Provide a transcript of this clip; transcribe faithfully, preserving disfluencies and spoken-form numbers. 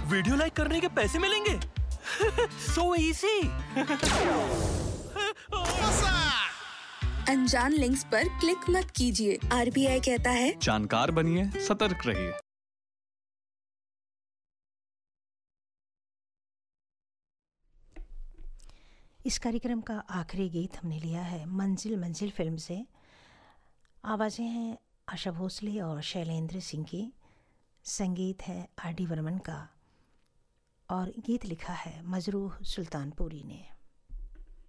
Video like करने के पैसे मिलेंगे। So easy. अनजान लिंक्स पर क्लिक मत कीजिए। आरबीआई कहता है जानकार बनिए, सतर्क रहिए। इस कार्यक्रम का आखिरी गीत हमने लिया है मंजिल मंजिल फिल्म से। आवाज़ें हैं आशा भोसले और शैलेंद्र सिंह की, संगीत है आर डी बर्मन का और गीत लिखा है मजरूह सुल्तानपुरी ने।